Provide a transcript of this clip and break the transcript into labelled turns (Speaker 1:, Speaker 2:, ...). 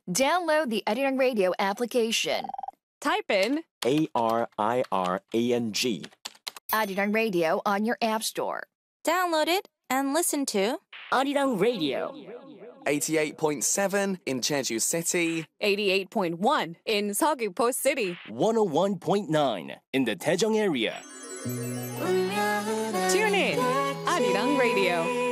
Speaker 1: Download the Arirang Radio application.
Speaker 2: Type in
Speaker 3: ARIRANG.
Speaker 1: Arirang Radio on your app store.
Speaker 4: Download it and listen to
Speaker 5: Arirang Radio.
Speaker 6: 88.7 in Jeju City.
Speaker 2: 88.1 in Seogwipo City.
Speaker 5: 101.9 in the Daejeong area.
Speaker 2: Tune in, Arirang Radio.